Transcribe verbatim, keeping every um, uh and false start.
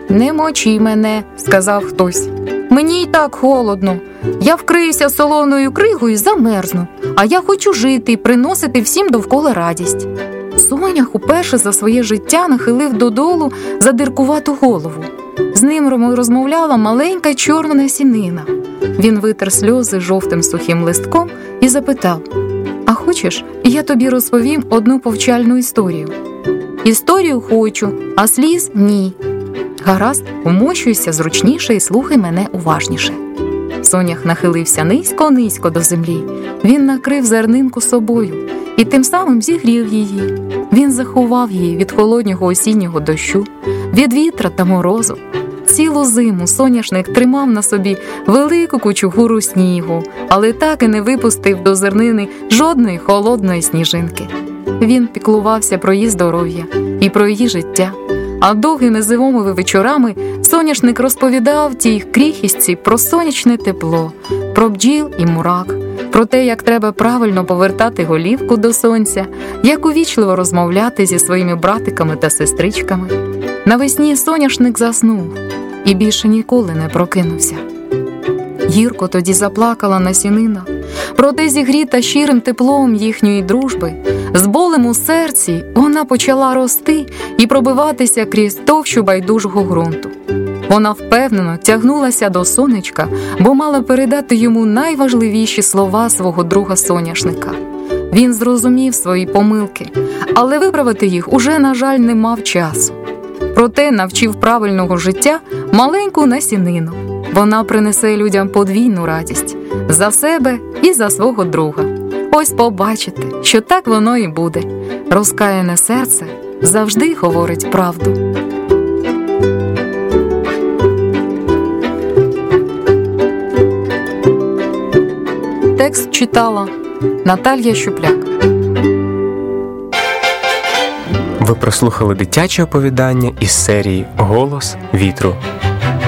«Не мочи мене», – сказав хтось. «Мені й так холодно. Я вкриюся солоною кригою і замерзну, а я хочу жити і приносити всім довкола радість». Сонях уперше за своє життя нахилив додолу задиркувату голову. З ним розмовляла маленька чорна насінина. Він витер сльози жовтим сухим листком і запитав: «А хочеш, я тобі розповім одну повчальну історію?» «Історію хочу, а сліз – ні». «Гаразд, вмощуйся зручніше і слухай мене уважніше». Сонях нахилився низько-низько до землі. Він накрив зернинку собою і тим самим зігрів її. Він заховав її від холоднього осіннього дощу, від вітра та морозу. Цілу зиму соняшник тримав на собі велику кучугуру снігу, але так і не випустив до зернини жодної холодної сніжинки. Він піклувався про її здоров'я і про її життя, а довгими зимовими вечорами соняшник розповідав тій кріхістці про сонячне тепло, про бджіл і мурак, про те, як треба правильно повертати голівку до сонця, як увічливо розмовляти зі своїми братиками та сестричками. Навесні соняшник заснув і більше ніколи не прокинувся. Гірко тоді заплакала насінина, проте зігріта щирим теплом їхньої дружби, з болем у серці вона почала рости і пробиватися крізь товщу байдужого ґрунту. Вона впевнено тягнулася до сонечка, бо мала передати йому найважливіші слова свого друга соняшника. Він зрозумів свої помилки, але виправити їх уже, на жаль, не мав часу. Проте навчив правильного життя маленьку насінину. Вона принесе людям подвійну радість – за себе і за свого друга. Ось побачите, що так воно і буде. Розкаяне серце завжди говорить правду. Текст читала Наталія Щупляк. Ви прослухали дитяче оповідання із серії «Голос вітру».